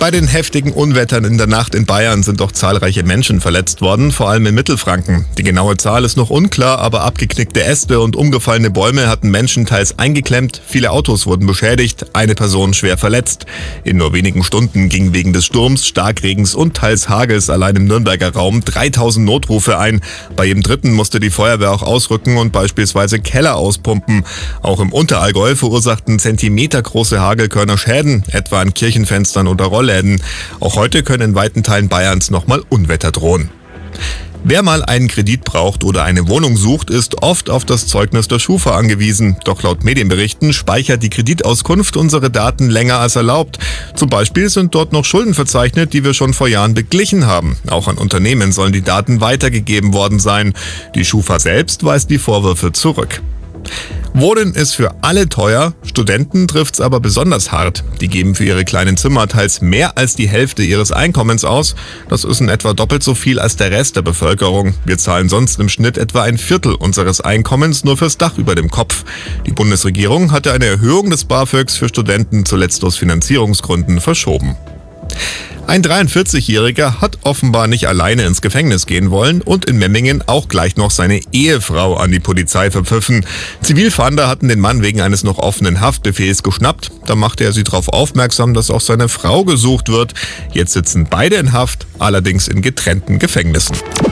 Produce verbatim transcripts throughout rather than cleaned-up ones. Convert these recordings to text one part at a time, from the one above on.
Bei den heftigen Unwettern in der Nacht in Bayern sind doch zahlreiche Menschen verletzt worden, vor allem in Mittelfranken. Die genaue Zahl ist noch unklar, aber abgeknickte Äste und umgefallene Bäume hatten Menschen teils eingeklemmt, viele Autos wurden beschädigt, eine Person schwer verletzt. In nur wenigen Stunden gingen wegen des Sturms, Starkregens und teils Hagels allein im Nürnberger Raum dreitausend Notrufe ein. Bei jedem dritten musste die Feuerwehr auch ausrücken und beispielsweise Keller auspumpen. Auch im Unterallgäu verursachten zentimetergroße Hagelkörner Schäden, etwa an Kirchenfenstern oder Rollläden. Auch heute können in weiten Teilen Bayerns nochmal Unwetter drohen. Wer mal einen Kredit braucht oder eine Wohnung sucht, ist oft auf das Zeugnis der Schufa angewiesen. Doch laut Medienberichten speichert die Kreditauskunft unsere Daten länger als erlaubt. Zum Beispiel sind dort noch Schulden verzeichnet, die wir schon vor Jahren beglichen haben. Auch an Unternehmen sollen die Daten weitergegeben worden sein. Die Schufa selbst weist die Vorwürfe zurück. Wohnen ist für alle teuer, Studenten trifft's aber besonders hart. Die geben für ihre kleinen Zimmer teils mehr als die Hälfte ihres Einkommens aus. Das ist in etwa doppelt so viel als der Rest der Bevölkerung. Wir zahlen sonst im Schnitt etwa ein Viertel unseres Einkommens nur fürs Dach über dem Kopf. Die Bundesregierung hatte eine Erhöhung des BAföGs für Studenten zuletzt aus Finanzierungsgründen verschoben. Ein dreiundvierzigjähriger hat offenbar nicht alleine ins Gefängnis gehen wollen und in Memmingen auch gleich noch seine Ehefrau an die Polizei verpfiffen. Zivilfahnder hatten den Mann wegen eines noch offenen Haftbefehls geschnappt. Da machte er sie darauf aufmerksam, dass auch seine Frau gesucht wird. Jetzt sitzen beide in Haft, allerdings in getrennten Gefängnissen.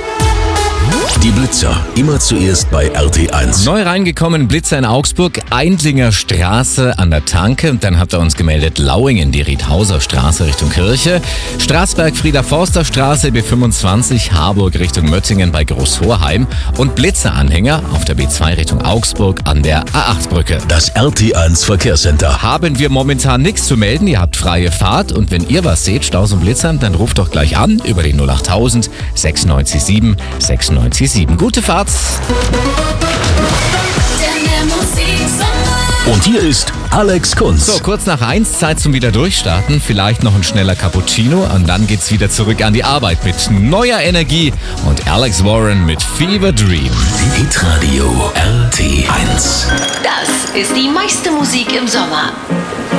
Die Blitzer, immer zuerst bei R T eins. Neu reingekommen, Blitzer in Augsburg, Eindlinger Straße an der Tanke. Dann habt ihr uns gemeldet, Lauingen, die Riedhauser Straße Richtung Kirche. Straßberg, Frieder-Forster-Straße, B fünfundzwanzig, Harburg Richtung Mötzingen bei Großhorheim. Und Blitzeranhänger auf der B zwei Richtung Augsburg an der A acht Brücke. Das R T eins Verkehrscenter. Haben wir momentan nichts zu melden, ihr habt freie Fahrt. Und wenn ihr was seht, Staus und Blitzern, dann ruft doch gleich an über die null achttausend sechsundneunzig sieben sechsundneunzig sieben. Gute Fahrt! Und hier ist Alex Kunz. So, kurz nach eins, Zeit zum wieder durchstarten. Vielleicht noch ein schneller Cappuccino und dann geht's wieder zurück an die Arbeit mit neuer Energie und Alex Warren mit Fever Dream. Hitradio R T eins. Das ist die meiste Musik im Sommer.